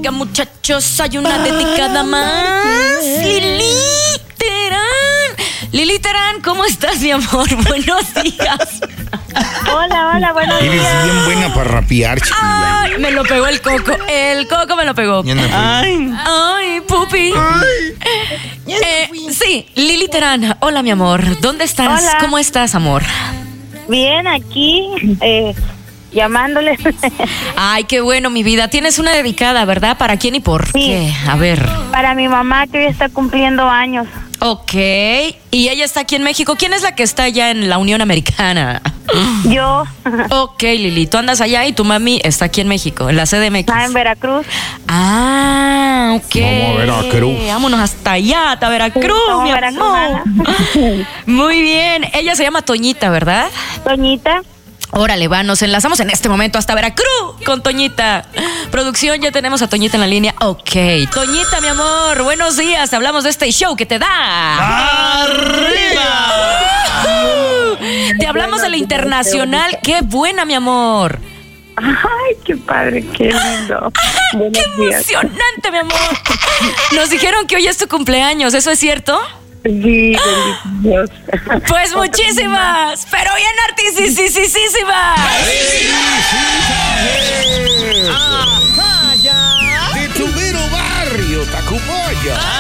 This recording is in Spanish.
Oiga, muchachos, hay una dedicada más. Lili Terán, ¿cómo estás, mi amor? Buenos días. Hola, buenos días. Eres bien buena para rapear, chiquilla. Ay, me lo pegó el coco. El coco me lo pegó. Ay, pupi. Sí, Lili Terán. Hola, mi amor. ¿Dónde estás? Hola. ¿Cómo estás, amor? Bien, aquí, llamándoles. Ay, qué bueno, mi vida. Tienes una dedicada, ¿verdad? ¿Para quién y por qué? A ver. Para mi mamá, que hoy está cumpliendo años. Ok. Y ella está aquí en México. ¿Quién es la que está allá en la Unión Americana? Yo, Ok, Lili. Tú andas allá y tu mami está aquí en México, en la CDMX. está en Veracruz. Ah, ok. Vamos a Veracruz. Vámonos hasta allá, hasta Veracruz, Somos mi amor. Muy bien. Ella se llama Toñita, ¿verdad? Toñita, Órale, va, nos enlazamos en este momento hasta Veracruz con Toñita. Producción, ya tenemos a Toñita en la línea. Ok. Toñita, mi amor, buenos días. Hablamos de este show que te da. ¡Arriba! Te hablamos de la internacional. Qué buena, mi amor. ay, qué padre, qué lindo. ¡Qué Buenos días. emocionante, mi amor! Nos dijeron que hoy es tu cumpleaños, ¿eso es cierto? Sí, bendito Dios. Pues muchísimas, pero bien artisísimas. De tu mero barrio, Tacubaya.